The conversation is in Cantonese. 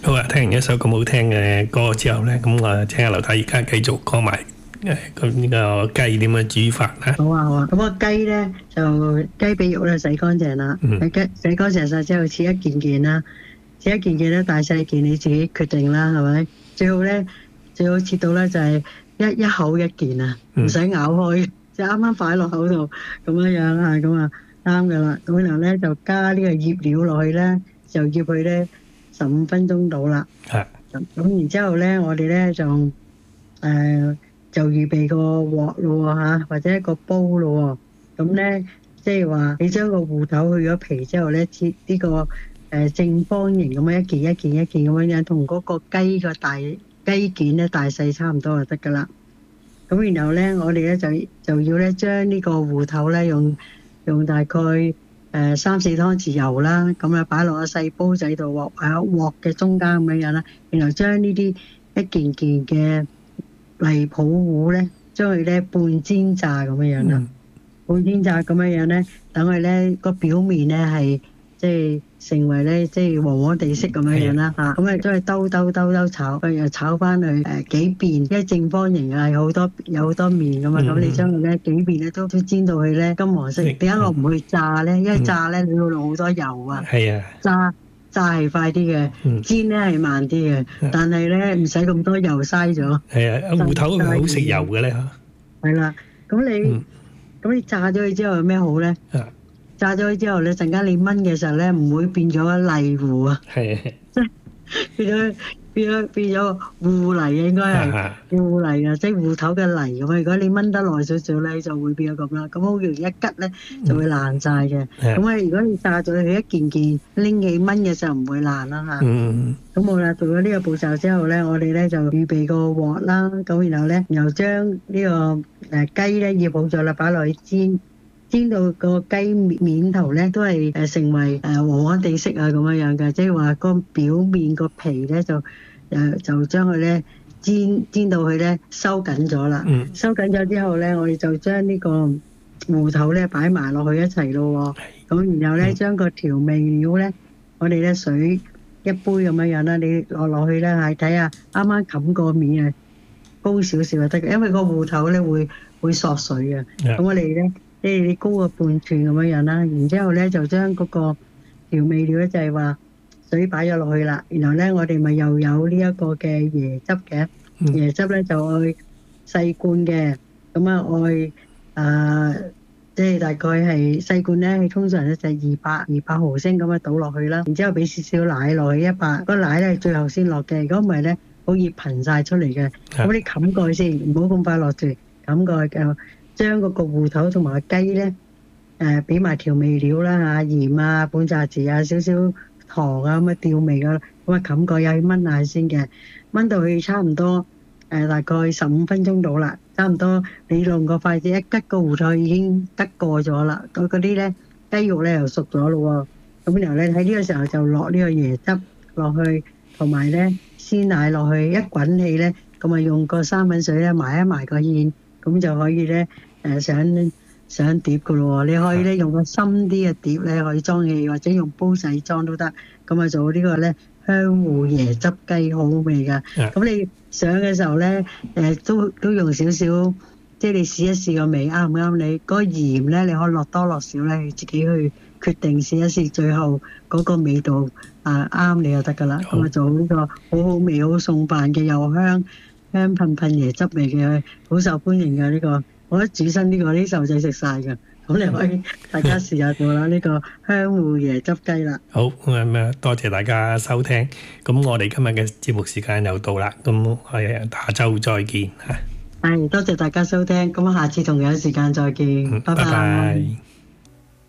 好啊，聽完一首咁好聽嘅歌之後咧，咁我請阿劉太而家繼續講埋咁呢個雞點樣煮法啦。 好啊好啊，咁個雞咧就雞髀肉咧洗乾淨啦，洗乾淨晒之後切一件件啦，切一件件咧大細件你自己決定啦，係咪？最好切到咧就係一口一件啊，唔使咬開，就啱啱擺落口度咁樣樣啊，咁啊啱噶啦。咁然後咧就加呢個醃料落去咧，就醃佢咧15分鐘到啦。 係。 咁然之後咧，我哋咧就預備個鑊咯嚇，或者一個煲咯。咁咧即係話你將個芋頭去咗皮之後咧，切呢個正方形咁樣一件一件一件咁樣，同嗰個雞個雞件咧大細差唔多就得噶啦。咁然後咧，我哋咧就要咧將呢個芋頭咧用大概3-4湯匙油啦，咁啊擺落個細煲仔度鑊嘅中間咁樣啦。然後將呢啲一件件嘅荔浦芋咧，將佢咧半煎炸咁樣啦。半煎炸咁樣咧，等佢咧個表面咧係即係成為咧即係黃黃地色咁樣啦嚇。咁啊將佢兜炒，又炒翻去幾遍，因為正方形係有好多面噶嘛。咁你將佢咧幾遍咧都煎到佢咧金黃色。點解我唔去炸咧？因為炸咧你要用好多油啊。係啊。炸係快啲嘅，煎咧係慢啲嘅，但係咧唔使咁多油嘥咗。係啊，芋頭係咪好食油嘅咧嚇？係啦，咁你炸咗佢之後有咩好咧？炸咗佢之後咧，陣間你炆嘅時候咧，唔會變咗泥糊啊。係。即係變咗芋泥嘅，應該係芋泥啊，即係芋頭嘅泥咁啊。如果你炆得耐少少咧，就會變咗咁啦。咁好容易一吉咧就會爛晒嘅。咁啊，如果你炸咗佢一件件拎起炆嘅時候唔會爛啦嚇。咁好啦，做咗呢個步驟之後咧，我哋咧就預備個鑊啦。咁然後咧，又將呢個雞咧醃好咗啦，擺落去煎到個雞面頭咧都係成為黃黃地色啊咁樣嘅，即係話個表面個皮咧就將佢咧煎到佢咧收緊咗啦。收緊咗之後咧，我哋就將呢個芋頭咧擺埋落去一齊咯。咁然後咧將個調味料咧，我哋咧水一杯咁樣啦，你落去咧係睇下啱啱冚個面啊高少少就得嘅，因為個芋頭咧會索水嘅。咁我哋咧即係你高個半寸咁樣啦，然之後咧就將嗰個調味料咧就係話水擺咗落去啦，然後咧我哋咪又有呢一個嘅椰汁嘅，椰汁咧就愛細罐嘅，咁即係大概係細罐咧，通常咧就係200毫升咁倒落去啦，然之後俾少少奶落去100，個奶咧最後先落嘅，如果唔係咧好易噴晒出嚟嘅。咁你冚蓋先，唔好咁快落住，冚蓋嘅。將嗰個芋頭同埋雞咧，俾埋調味料啦嚇，鹽啊、半扎匙啊、少少糖啊咁調味噶啦，咁冚蓋又去炆下先嘅，炆到佢差唔多大概15分鐘到啦，差唔多你用個筷子一吉個芋頭已經得過咗啦，嗰啲咧雞肉咧又熟咗咯喎，咁然後咧喺呢個時候就落呢個椰汁落去，同埋咧鮮奶落去，一滾起咧，咁啊用個生粉水咧埋一埋個芡。咁就可以咧上碟噶咯喎，你可以咧用個深啲嘅碟咧可以裝氣，或者用煲仔裝都得。咁啊做呢個咧香芋椰汁雞好好味噶。咁你上嘅時候咧都用少少，即係你試一試個味啱唔啱你。嗰個鹽咧你可以落多落少咧，你自己去決定試一試，最後嗰個味道啱你就得噶啦。咁啊做呢個好好味好餸飯嘅又香噴椰汁味嘅，好受歡迎嘅呢個，我覺得煮親呢個啲細路仔食晒㗎，咁你可以大家試下做啦呢個香芋椰汁雞啦。好，多謝大家收聽，咁我哋今日嘅節目時間又到啦，咁我哋下週再見嚇。係，多謝大家收聽，咁下次同樣時間再見，拜拜。